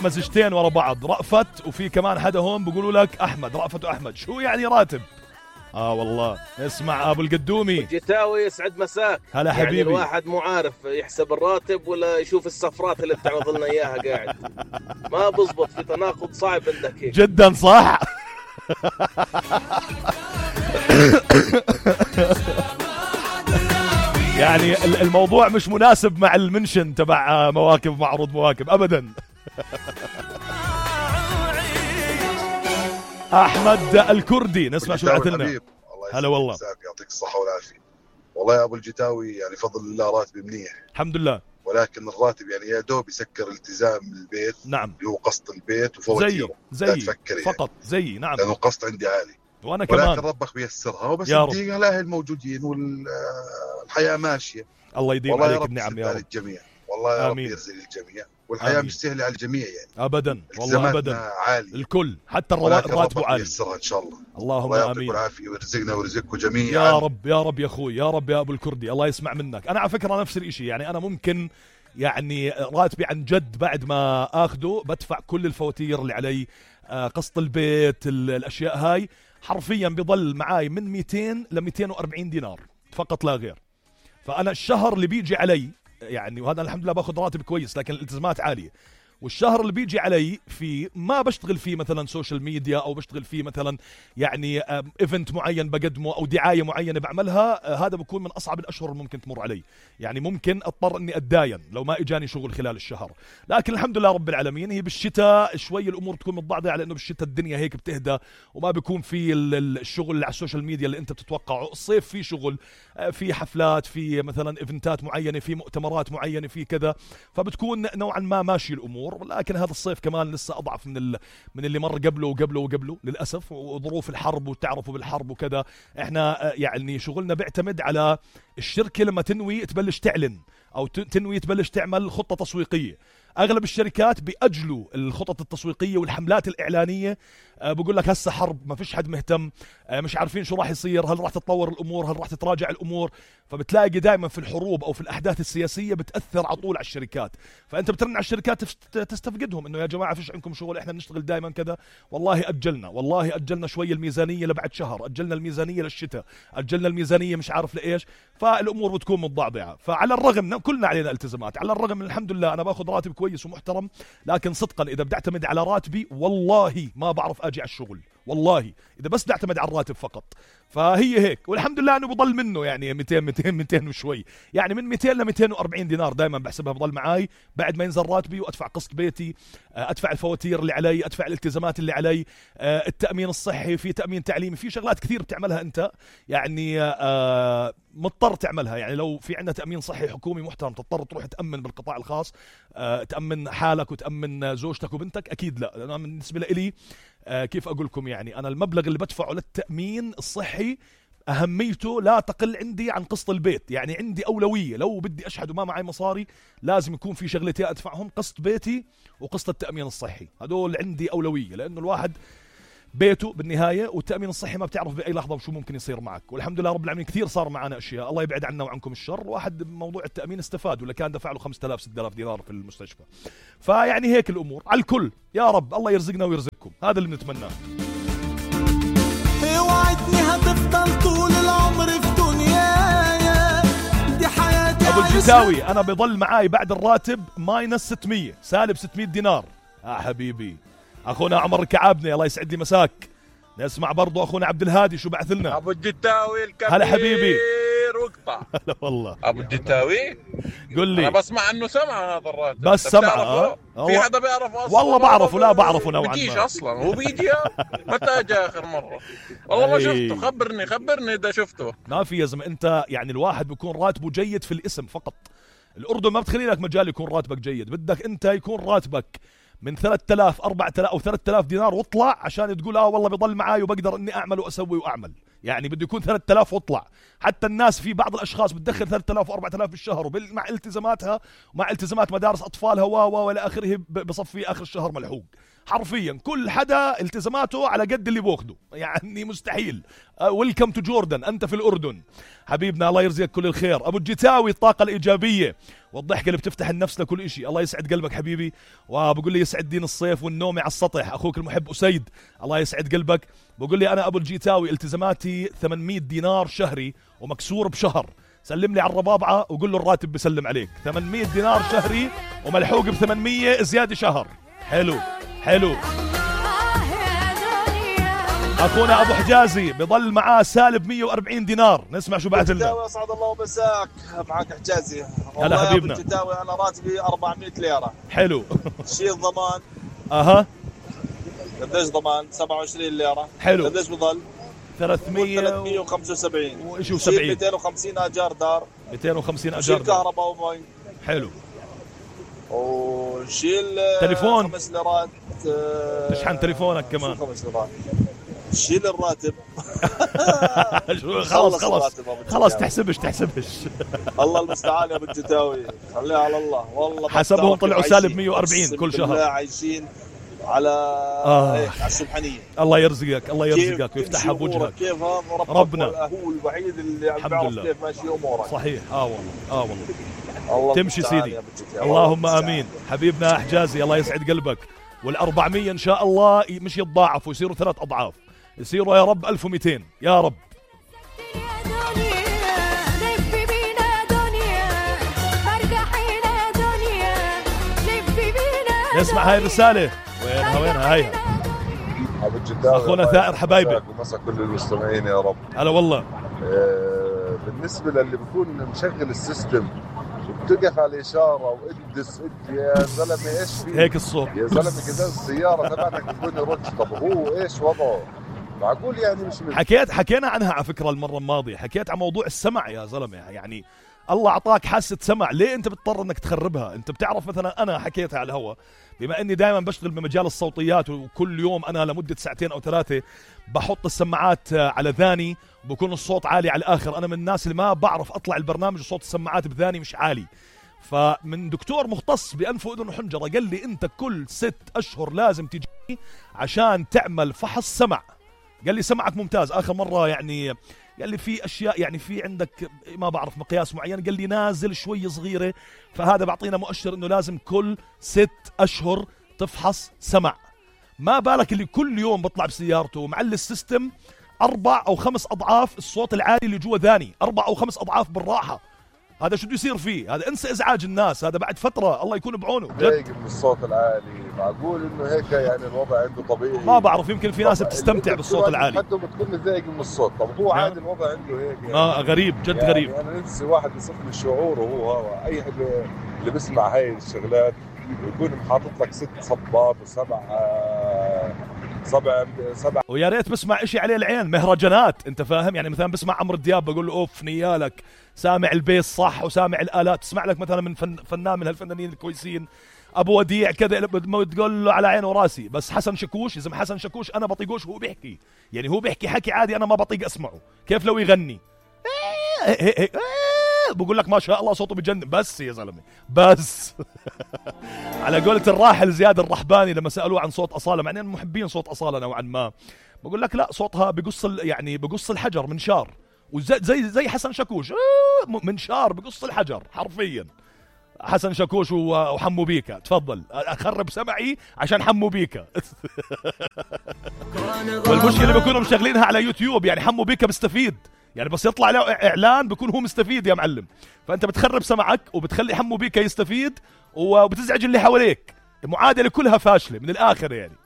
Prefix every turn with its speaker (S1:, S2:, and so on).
S1: مزجتين ورا بعض، رأفت وفي كمان حدا هون بيقولوا لك أحمد، رأفت وأحمد. شو يعني راتب؟ والله. اسمع أبو القدومي
S2: جتاوي، يسعد مساك.
S1: هلا حبيبي.
S2: يعني الواحد مو عارف يحسب الراتب ولا يشوف السفرات اللي بتعرض لنا إياها قاعد. ما بزبط، في تناقض صعب عندك هيك.
S1: جدا صح. يعني الموضوع مش مناسب مع المنشن تبع مواكب معروض مواكب أبدا. أحمد الكردي، نسمع شو بعث لنا. هلا والله،
S3: يعطيك الصحة والعافية. والله يا أبو الجتاوي يعني فضل الله راتبي منيح
S1: الحمد لله،
S3: ولكن الراتب يعني يا دوب يسكر التزام البيت.
S1: نعم،
S3: اللي هو قسط البيت وفواتيره
S1: زي
S3: يعني.
S1: فقط زي. نعم،
S3: لأنه القسط عندي عالي
S1: وأنا كمان،
S3: ولكن ربك بيسرها وبس الدنيا الأهل موجودين والحياة ماشية.
S1: الله يديم عليك النعم يا رب.
S3: الجميع والله يا رب يرزق الجميع، والحياة مش سهلة على الجميع يعني
S1: أبدا، والله أبدا
S3: عالي
S1: الكل، حتى الراتب عالي.
S3: يسرها إن شاء الله.
S1: اللهم
S3: الله
S1: آمين.
S3: يعطيكم العافية ويرزقنا ويرزقكم جميعا
S1: يا رب يا رب يا أخوي، يا رب يا أبو الكردي، الله يسمع منك. أنا على فكرة نفس الإشي، يعني أنا ممكن يعني راتبي عن جد بعد ما أخده بدفع كل الفواتير اللي علي، قسط البيت، الأشياء هاي حرفيا بيضل معاي من 200 ل 240 دينار فقط لا غير. فأنا الشهر اللي بيجي علي يعني، وهذا الحمد لله باخذ راتب كويس لكن الالتزامات عالية، والشهر اللي بيجي علي فيه ما بشتغل فيه مثلا سوشيال ميديا او بشتغل فيه مثلا يعني ايفنت معين بقدمه او دعايه معينه بعملها، هذا بكون من اصعب الاشهر اللي ممكن تمر علي. يعني ممكن اضطر اني اتداين لو ما اجاني شغل خلال الشهر. لكن الحمد لله رب العالمين، هي بالشتاء شوي الامور تكون متضعضعه لانه بالشتاء الدنيا هيك بتهدى وما بيكون في الشغل اللي على السوشيال ميديا اللي انت بتتوقعه. الصيف في شغل، في حفلات، في مثلا ايفنتات معينه، في مؤتمرات معينه، في كذا، فبتكون نوعا ما ماشي الامور. لكن هذا الصيف كمان لسه اضعف من اللي مر قبله وقبله للاسف، وظروف الحرب وتعرفوا بالحرب وكذا. احنا يعني شغلنا بيعتمد على الشركه لما تنوي تبلش تعلن او تنوي تبلش تعمل خطه تسويقيه. اغلب الشركات بيأجلوا الخطط التسويقيه والحملات الاعلانيه، بقول لك هسه حرب، ما فيش حد مهتم، مش عارفين شو راح يصير، هل راح تتطور الامور، هل راح تتراجع الامور. فبتلاقي دائما في الحروب او في الاحداث السياسيه بتاثر على طول على الشركات، فانت بترن على الشركات تستفقدهم انه يا جماعه فيش عندكم شغل، احنا بنشتغل دائما كذا. والله اجلنا شويه الميزانيه لبعد شهر، اجلنا الميزانيه للشتاء، اجلنا الميزانيه مش عارف لايش، فالامور بتكون متضعضعه. فعلى الرغم كلنا علينا التزامات، على الرغم من الحمد لله انا باخذ راتب كويس ومحترم، لكن صدقا اذا بدي اعتمد على راتبي والله ما بعرف اجي على الشغل، والله اذا بس بدي اعتمد على الراتب فقط. فهي هيك، والحمد لله انه بضل منه يعني 200 وشوي، يعني من 200 ل 240 دينار دائما بحسبها بضل معاي بعد ما ينزل راتبي، وادفع قسط بيتي، ادفع الفواتير اللي علي، ادفع الالتزامات اللي علي، التامين الصحي، في تامين تعليمي، في شغلات كثير بتعملها انت يعني مضطر تعملها. يعني لو في عندنا تامين صحي حكومي محترم تضطر تروح تامن بالقطاع الخاص، تامن حالك وتامن زوجتك وبنتك، اكيد لا. لأنه بالنسبه لي كيف اقول لكم، يعني انا المبلغ اللي بدفعه للتامين الصحي أهميته لا تقل عندي عن قسط البيت. يعني عندي أولوية، لو بدي أشحد وما معي مصاري لازم يكون في شغلتين أدفعهم، قسط بيتي وقسط التأمين الصحي، هدول عندي أولوية. لأنه الواحد بيته بالنهاية، والتأمين الصحي ما بتعرف بأي لحظة شو ممكن يصير معك. والحمد لله رب العالمين كثير صار معنا أشياء، الله يبعد عنا وعنكم الشر. واحد بموضوع التأمين استفاد، ولا كان دفع له 5000 6000 دينار في المستشفى. فيعني هيك الأمور على الكل. يا رب الله يرزقنا ويرزقكم، هذا اللي بنتمناه.
S4: وعدني هتفضل طول العمر في دنيايا، دي حياتي.
S1: أبو الجزاوي أنا بضل معاي بعد الراتب ماينس 600، سالب 600 دينار. حبيبي أخونا عمر الكعابني الله يسعد لي مساك. نسمع برضو أخونا عبد الهادي شو بعث لنا.
S5: أبو الجتاوي الكبير.
S1: هلا حبيبي.
S5: وقطع.
S1: هلا والله.
S5: أبو الجتاوي
S1: قل لي.
S5: أنا بسمع أنه سمع هذا الراتب،
S1: بس سمع.
S5: في حدا بيعرفه أصلا؟
S1: والله بعرفه، لا بعرفه نوعا ما.
S5: بيجيش أصلا، هو بيجي متى جاء آخر مرة؟ والله ما شفته. خبرني إذا شفته.
S1: ما في يا زلمة، أنت يعني الواحد بيكون راتبه جيد في الاسم فقط. الأردن ما بتخلي لك مجال يكون راتبك جيد، بدك أنت يكون راتبك من 3000 4000 أو 3000 دينار واطلع، عشان تقول والله بضل معاي وبقدر اني اعمل واسوي واعمل. يعني بده يكون 3000 واطلع. حتى الناس في بعض الاشخاص بتدخل 3000 و4000 بالشهر مع التزاماتها ومع التزامات مدارس اطفالها والى اخره، بصفي اخر الشهر ملحوق. حرفيا كل حدا التزاماته على قد اللي باخده، يعني مستحيل. ويلكم تو جوردن، انت في الاردن حبيبنا، الله يرزقك كل الخير. ابو الجتاوي الطاقه الايجابيه، والضحكة اللي بتفتح النفس لكل إشي. الله يسعد قلبك حبيبي. وبقول لي يسعد دين الصيف والنوم على السطح. أخوك المحب أسيد، الله يسعد قلبك. بقول لي أنا أبو الجيتاوي التزاماتي 800 دينار شهري ومكسور بشهر. سلم لي على الربابعة وقول له الراتب بسلم عليك. 800 دينار شهري وملحوق ب 800 زيادة شهر. حلو حلو. أخونا أبو حجازي بضل معاه سالب 140 دينار. نسمع شو بعث لنا.
S6: أسعد الله مساك، معك حجازي.
S1: هلا حبيبنا.
S6: أنا راتبي 400 ليرة.
S1: حلو.
S6: شيل ضمان.
S1: أها.
S6: قديش ضمان؟ 27 ليرة.
S1: حلو.
S6: قديش بضل؟ 375
S1: وشو
S6: 70. 250 أجار دار.
S1: 250 أجار
S6: شيل كهرباء ومي.
S1: حلو.
S6: وشيل
S1: تليفون
S6: 5 ليرات.
S1: تشحن تليفونك كمان.
S6: 5 ليرات. شيل الراتب.
S1: خلاص تحسبش
S6: الله المستعان يا ابو الجتاوي، خليها على الله. والله
S1: حسبهم طلعوا سالب 140 كل شهر.
S6: عايشين على على السبحانية.
S1: الله يرزقك ويفتحها بوجهك.
S6: كيف هذا
S1: ربنا
S6: هو الوحيد اللي بيعرف كيف ماشي امورك.
S1: صحيح. والله تمشي سيدي. اللهم امين. حبيبنا حجازي الله يسعد قلبك. وال400 ان شاء الله مش يتضاعفوا، يصيروا 3 أضعاف، يصيروا يا رب 1200 يا رب. نسمع هاي الرسالة. وينها هيها
S7: ابو الجداوي.
S1: اخونا ثائر حبايبي.
S7: ومسا كل المستمعين يا رب.
S1: هلا والله.
S7: بالنسبة للي بكون مشغل السيستم وبتقف على الإشارة وادس يا زلمة ايش في
S1: هيك الصوت
S7: يا زلمة كذا السيارة تبعتك بتكون رج. طب هو ايش وضعه؟ معقول يعني مش
S1: حكينا عنها على فكرة المرة الماضية. حكيت عن موضوع السمع يا زلمة. يعني الله أعطاك حاسة سمع، ليه أنت بتضطر أنك تخربها؟ أنت بتعرف مثلا أنا حكيتها على الهواء بما أني دائما بشتغل بمجال الصوتيات، وكل يوم أنا لمدة 2 أو 3 بحط السماعات على ذاني، بكون الصوت عالي على الآخر. أنا من الناس اللي ما بعرف أطلع البرنامج وصوت السماعات بذاني مش عالي. فمن دكتور مختص بأنف وأذن وحنجرة قال لي أنت كل 6 أشهر لازم تجي عشان تعمل فحص سمع. قال لي سمعك ممتاز. آخر مرة يعني قال لي في أشياء يعني في عندك ما بعرف مقياس معين، قال لي نازل شوي صغيرة، فهذا بعطينا مؤشر إنه لازم كل 6 أشهر تفحص سمع. ما بالك اللي كل يوم بطلع بسيارته ومعلي السيستم 4 أو 5 أضعاف الصوت العالي اللي جوا ذاني، 4 أو 5 أضعاف بالراحة. هذا شو بده يصير فيه؟ هذا انسى ازعاج الناس، هذا بعد فتره الله يكون بعونه.
S7: ضايق من الصوت العالي. معقول انه هيك يعني الوضع عنده طبيعي؟
S1: ما بعرف، يمكن في ناس بتستمتع بالصوت العالي.
S7: حتى بتكون متضايق من الصوت. طب هو عادي الوضع عنده هيك يعني.
S1: غريب جد يعني غريب.
S7: انا نفسي واحد يصف لي الشعور، وهو اي حد اللي بيسمع هاي الشغلات يكون محاطط لك 6 صبات سبع
S1: ويا ريت بسمع اشي عليه العين، مهرجانات. انت فاهم يعني؟ مثلا بسمع عمرو دياب بقول له اوف نيالك، سامع البيس صح وسامع الالات. تسمع لك مثلا من فنان من هالفنانين الكويسين ابو وديع كذا تقول له على عيني وراسي. بس حسن شاكوش، اذا حسن شاكوش انا بطيقوش وهو بيحكي، يعني هو بيحكي حكي عادي انا ما بطيق اسمعه. كيف لو يغني بقول لك ما شاء الله صوته بجنن. بس يا زلمه بس على قولة الراحل زياد الرحباني لما سألوه عن صوت أصالة، مع أننا محبين صوت أصالة نوعا ما، بقول لك لا صوتها بقص يعني بقص الحجر منشار، وزي حسن شاكوش منشار بقص الحجر حرفيا. حسن شاكوش وحمو بيكا. تفضل أخرب سمعي عشان حمو بيكا والمشكلة بيكونوا مشغلينها على يوتيوب، يعني حمو بيكا بيستفيد، يعني بس يطلع له إعلان بيكون هو مستفيد يا معلم. فأنت بتخرب سمعك وبتخلي حمو بيكا يستفيد وبتزعج اللي حواليك. المعادلة كلها فاشلة من الآخر يعني.